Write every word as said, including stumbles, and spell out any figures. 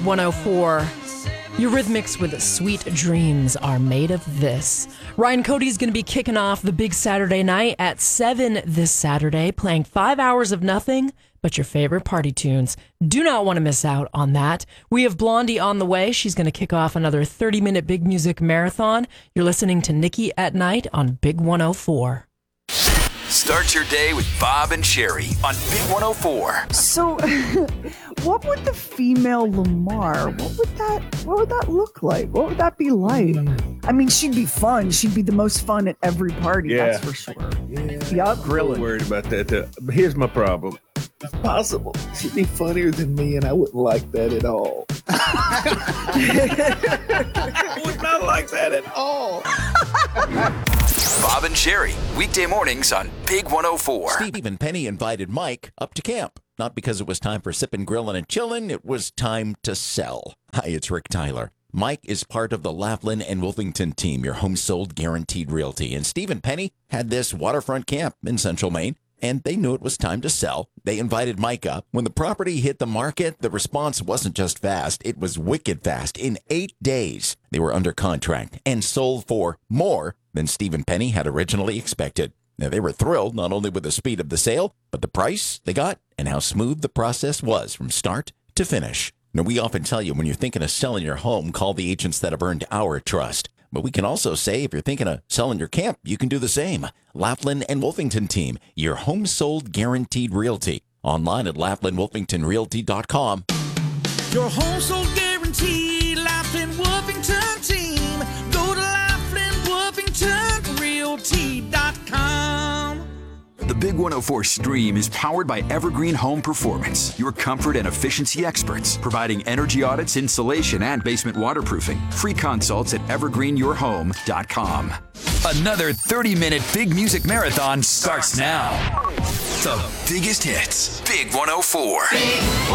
one oh four. Eurythmics with Sweet Dreams Are Made of This. Ryan Cody's going to be kicking off the big Saturday night at seven this Saturday, playing five hours of nothing but your favorite party tunes. Do not want to miss out on that. We have Blondie on the way. She's going to kick off another thirty-minute big music marathon. You're listening to Nikki at Night on Big one oh four. Start your day with Bob and Sherry on Big one oh four. So, what would the female Lamar, what would that what would that look like? What would that be like? I mean, she'd be fun. She'd be the most fun at every party, Yeah. that's for sure. Yeah, Yup. I'm really worried about that. Too. But here's my problem. It's possible. She'd be funnier than me, and I wouldn't like that at all. I would not like that at all. Bob and Sherry, weekday mornings on Big one oh four. Stephen Penny invited Mike up to camp. Not because it was time for sipping, grilling, and chilling. It was time to sell. Hi, it's Rick Tyler. Mike is part of the Laughlin and Wolfington team, your home sold guaranteed realty. And Stephen Penny had this waterfront camp in Central Maine, and they knew it was time to sell. They invited Mike up. When the property hit the market, the response wasn't just fast, it was wicked fast. In eight days, they were under contract and sold for more than Stephen Penny had originally expected. Now, they were thrilled not only with the speed of the sale, but the price they got and how smooth the process was from start to finish. Now, we often tell you when you're thinking of selling your home, call the agents that have earned our trust. But we can also say if you're thinking of selling your camp, you can do the same. Laughlin and Wolfington team, your home sold guaranteed realty. Online at laughlin wolfington realty dot com. Your home sold guaranteed, Laughlin Wolfington team. Go to laughlin wolfington realty dot com. The Big one oh four stream is powered by Evergreen Home Performance, your comfort and efficiency experts, providing energy audits, insulation, and basement waterproofing. Free consults at evergreen your home dot com. Another thirty-minute big music marathon starts now. The biggest hits, Big one oh four.